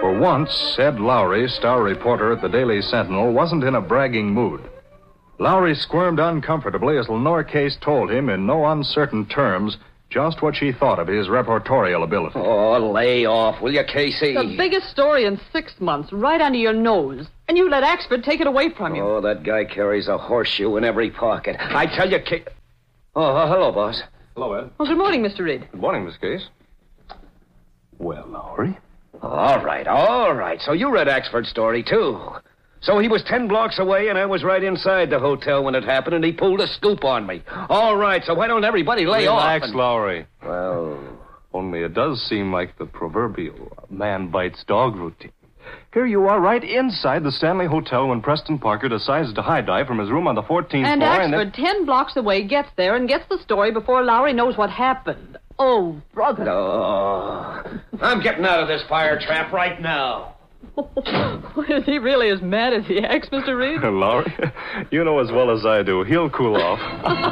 For once, Ed Lowry, star reporter at the Daily Sentinel, wasn't in a bragging mood. Lowry squirmed uncomfortably as Lenore Case told him in no uncertain terms just what she thought of his reportorial ability. Oh, lay off, will you, Casey? The biggest story in 6 months, right under your nose. And you let Axford take it away from you. Oh, that guy carries a horseshoe in every pocket. I tell you, Oh, hello, boss. Hello, Ed. Well, good morning, Mr. Reed. Good morning, Miss Case. Well, Lowry? All right. So you read Axford's story, too. So he was 10 blocks away, and I was right inside the hotel when it happened, and he pulled a scoop on me. All right, so why don't everybody lay off? Relax, Lowry. Well... Only it does seem like the proverbial man bites dog routine. Here you are right inside the Stanley Hotel when Preston Parker decides to high dive from his room on the 14th And floor. Axford, 10 blocks away, gets there and gets the story before Lowry knows what happened. Oh, brother. Oh, I'm getting out of this fire trap right now. Is he really as mad as he acts, Mr. Reed? Lowry, you know as well as I do. He'll cool off.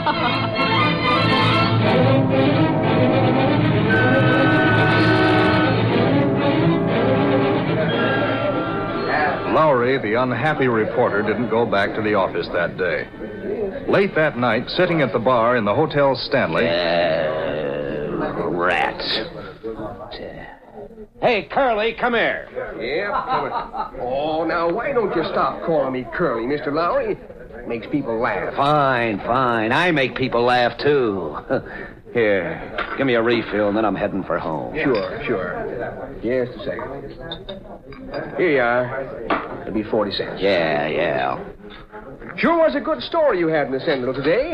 Lowry, the unhappy reporter, didn't go back to the office that day. Late that night, sitting at the bar in the Hotel Stanley... Rats. Hey, Curly, come here. Yeah, coming. Oh, now, why don't you stop calling me Curly, Mr. Lowry? Makes people laugh. Fine. I make people laugh, too. Here, give me a refill, and then I'm heading for home. Sure. Just a second. Here you are. It'll be 40 cents. Yeah. Sure was a good story you had in the Sentinel today.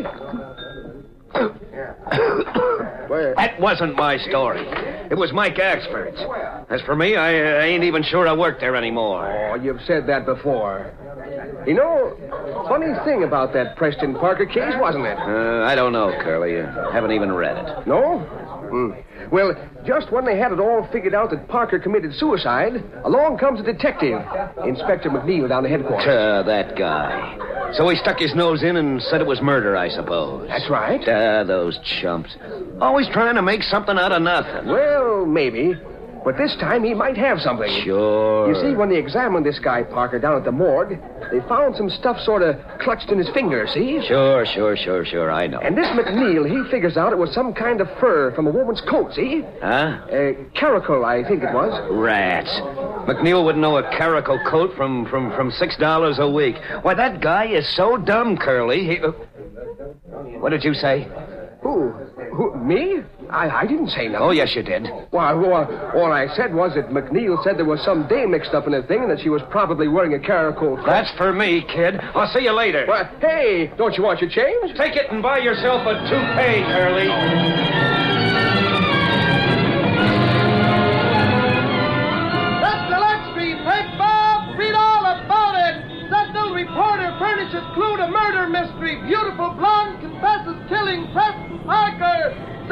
That wasn't my story. It was Mike Axford's. As for me, I ain't even sure I work there anymore. Oh, you've said that before. You know, funny thing about that Preston Parker case, wasn't it? I don't know, Curly. I haven't even read it. No? Well, just when they had it all figured out that Parker committed suicide, along comes a detective, Inspector McNeil, down to headquarters. That guy. So he stuck his nose in and said it was murder, I suppose. That's right. Those chumps. Always trying to make something out of nothing. Well, maybe. But this time he might have something. Sure. You see, when they examined this guy, Parker, down at the morgue, they found some stuff sort of clutched in his finger, see? Sure, I know. And this McNeil, he figures out it was some kind of fur from a woman's coat, see? Huh? Caracal, I think it was. Rats. McNeil wouldn't know a caracal coat from $6 a week. Why, that guy is so dumb, Curly. What did you say? Who? Me? I didn't say nothing. Oh, yes, you did. Well, all I said was that McNeil said there was some dame mixed up in the thing and that she was probably wearing a caracal coat. That's for me, kid. I'll see you later. Well, hey, don't you want your change? Take it and buy yourself a toupee, Curly. That's Gillespie. Take Bob. Read all about it. Sentinel reporter furnishes clue to murder mystery. Beautiful blonde confesses killing Preston Parker.